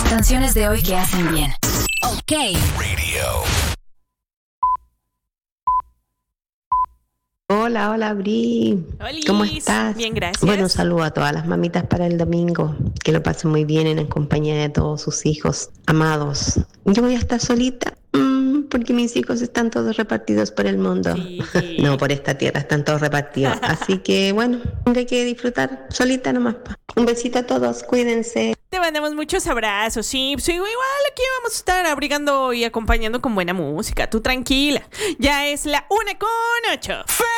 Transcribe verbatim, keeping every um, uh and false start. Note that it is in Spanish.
Canciones de hoy que hacen bien. Ok. Radio. Hola, hola, Bri. Olis. ¿Cómo estás? Bien, gracias. Bueno, un saludo a todas las mamitas para el domingo. Que lo pasen muy bien en compañía de todos sus hijos amados. Yo voy a estar solita mm, porque mis hijos están todos repartidos por el mundo. Sí. No, por esta tierra están todos repartidos. Así que, bueno, tendré que disfrutar solita nomás. Pa. Un besito a todos, cuídense. Te mandamos muchos abrazos, sí, sí, igual aquí vamos a estar abrigando y acompañando con buena música, tú tranquila. Ya es la una con ocho.